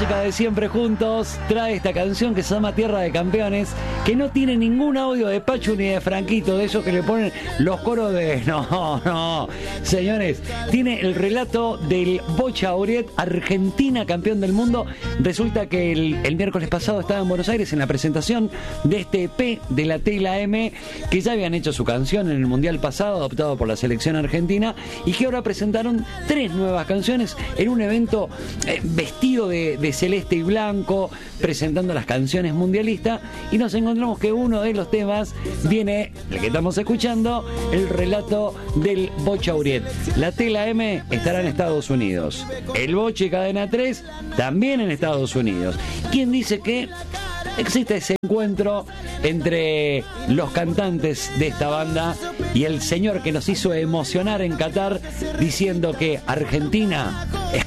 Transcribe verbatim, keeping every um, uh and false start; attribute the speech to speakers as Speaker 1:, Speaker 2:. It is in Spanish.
Speaker 1: música de Siempre Juntos trae esta canción que se llama Tierra de Campeones, que no tiene ningún audio de Pachu ni de Franquito, de esos que le ponen los coros de... No, no, señores, tiene el relato del Bocha Auriet, Argentina campeón del mundo. Resulta que el, el miércoles pasado estaba en Buenos Aires en la presentación de este E P de la T L A M, que ya habían hecho su canción en el Mundial pasado, adoptado por la selección argentina, y que ahora presentaron tres nuevas canciones en un evento eh, vestido de, de celeste y blanco, presentando las canciones mundialistas, y nos encontramos que uno de los temas viene, el que estamos escuchando, el relato del Bocha Auriet. La T L A M estará en Estados Unidos, el Boche Cadena tres también en Estados Unidos. ¿Quién dice que existe ese encuentro entre los cantantes de esta banda y el señor que nos hizo emocionar en Qatar, diciendo que Argentina